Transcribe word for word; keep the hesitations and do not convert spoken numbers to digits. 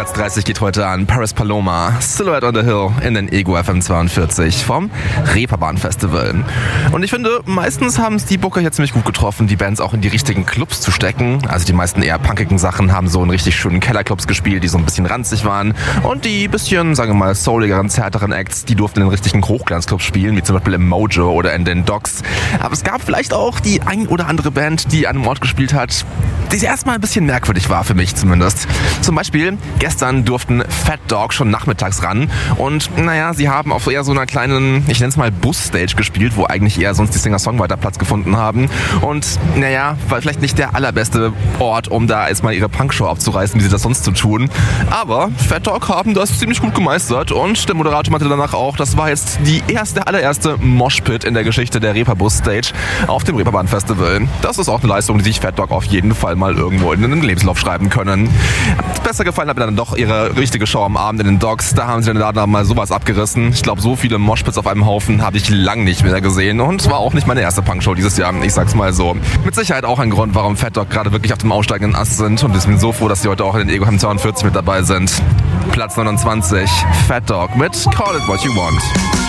Platz dreißig geht heute an Paris Paloma, Silhouette on the Hill in den Ego F M zweiundvierzig vom Reeperbahn Festival. Und ich finde, meistens haben es die Booker hier ziemlich gut getroffen, die Bands auch in die richtigen Clubs zu stecken. Also die meisten eher punkigen Sachen haben so in richtig schönen Kellerclubs gespielt, die so ein bisschen ranzig waren. Und die bisschen, sagen wir mal, souligeren, zärteren Acts, die durften in den richtigen Hochglanzclubs spielen, wie zum Beispiel im Mojo oder in den Docks. Aber es gab vielleicht auch die ein oder andere Band, die an einem Ort gespielt hat, die erstmal ein bisschen merkwürdig war, für mich zumindest. Zum Beispiel, gestern durften Fat Dog schon nachmittags ran und naja, sie haben auf eher so einer kleinen, ich nenne es mal Busstage gespielt, wo eigentlich eher sonst die Singer-Songwriter Platz gefunden haben und naja, war vielleicht nicht der allerbeste Ort, um da erstmal ihre Punkshow abzureißen, wie sie das sonst zu tun. Aber Fat Dog haben das ziemlich gut gemeistert und der Moderator meinte danach auch, das war jetzt die erste, allererste Moshpit in der Geschichte der Reeperbus-Stage auf dem Reeperbahn Festival. Das ist auch eine Leistung, die sich Fat Dog auf jeden Fall mal irgendwo in den Lebenslauf schreiben können. Besser gefallen hat mir dann doch ihre richtige Show am Abend in den Docks. Da haben sie dann da mal sowas abgerissen. Ich glaube, so viele Moshpits auf einem Haufen habe ich lang nicht mehr gesehen und war auch nicht meine erste Punkshow dieses Jahr. Ich sag's mal so. Mit Sicherheit auch ein Grund, warum Fat Dog gerade wirklich auf dem aufsteigenden Ast sind und ich bin so froh, dass sie heute auch in den Ego F M zweiundvierzig mit dabei sind. Platz neunundzwanzig, Fat Dog mit Call It What You Want.